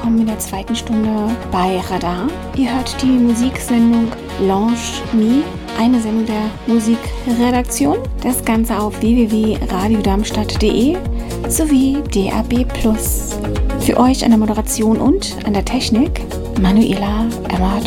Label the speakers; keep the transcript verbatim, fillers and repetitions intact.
Speaker 1: willkommen in der zweiten Stunde bei Radar. Ihr hört die Musiksendung Lounge Me, eine Sendung der Musikredaktion. Das Ganze auf w w w punkt radio darmstadt punkt d e sowie D A B plus. Für euch an der Moderation und an der Technik Manuela Emma